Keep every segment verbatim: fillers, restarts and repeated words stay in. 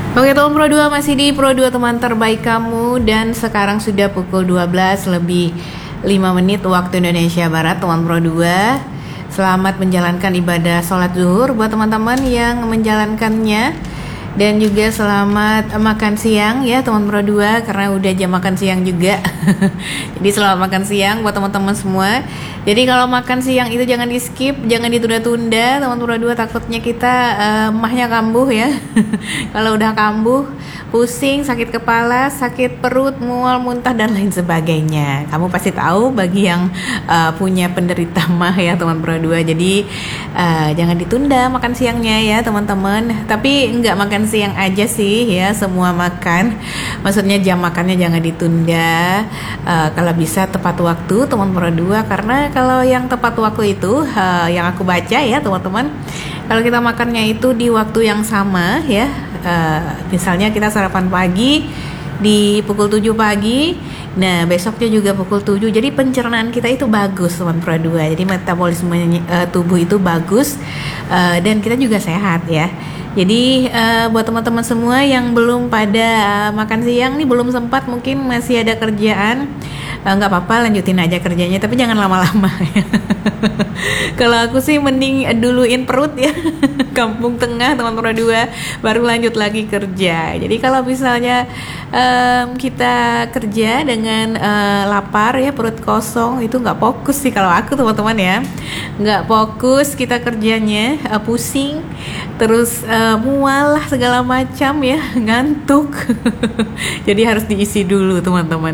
Oke teman Pro dua, masih di Pro dua teman terbaik kamu. Dan sekarang sudah pukul dua belas lebih lima menit waktu Indonesia Barat teman Pro dua. Selamat menjalankan ibadah sholat zuhur buat teman-teman yang menjalankannya. Dan juga selamat makan siang ya teman Pro dua, karena udah jam makan siang juga. Jadi selamat makan siang buat teman-teman semua. Jadi kalau makan siang itu jangan di skip, jangan ditunda-tunda teman Pro dua, takutnya kita uh, mahnya kambuh ya. Kalau udah kambuh, pusing, sakit kepala, sakit perut, mual, muntah dan lain sebagainya. Kamu pasti tahu bagi yang uh, punya penderita mah ya teman Pro dua. Jadi uh, jangan ditunda makan siangnya ya teman-teman. Tapi enggak makan siang aja sih ya, semua makan. Maksudnya jam makannya jangan ditunda. Uh, kalau bisa tepat waktu teman Pro dua, karena kalau yang tepat waktu itu uh, yang aku baca ya teman-teman, kalau kita makannya itu di waktu yang sama ya, uh, misalnya kita sarapan pagi di pukul tujuh pagi, nah besoknya juga pukul tujuh, jadi pencernaan kita itu bagus teman Pro dua, jadi metabolisme uh, tubuh itu bagus, uh, dan kita juga sehat ya. Jadi uh, buat teman-teman semua yang belum pada uh, makan siang nih, belum sempat, mungkin masih ada kerjaan, nggak uh, apa-apa, lanjutin aja kerjanya, tapi jangan lama-lama. Kalau aku sih mending duluin perut ya, kampung tengah teman Pro dua, baru lanjut lagi kerja. Jadi kalau misalnya um, kita kerja dengan uh, lapar ya, perut kosong, itu nggak fokus sih kalau aku teman-teman ya, nggak fokus kita kerjanya, uh, pusing, terus uh, mual lah segala macam ya, ngantuk. Jadi harus diisi dulu teman-teman,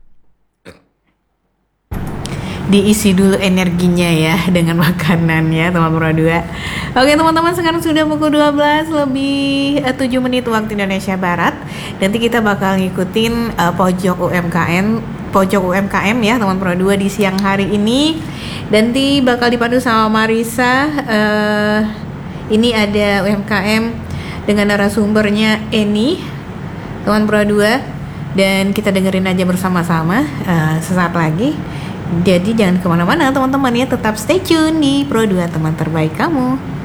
diisi dulu energinya ya dengan makanan ya teman Pro dua. Oke teman-teman, sekarang sudah pukul dua belas lebih tujuh menit waktu Indonesia Barat. Nanti kita bakal ngikutin uh, pojok U M K M pojok U M K M ya teman Pro dua di siang hari ini. Nanti bakal dipandu sama Marisa. Uh, ini ada U M K M dengan narasumbernya Eni teman Pro dua, dan kita dengerin aja bersama-sama uh, sesaat lagi. Jadi jangan kemana-mana teman-teman ya, tetap stay tune di Pro dua teman terbaik kamu.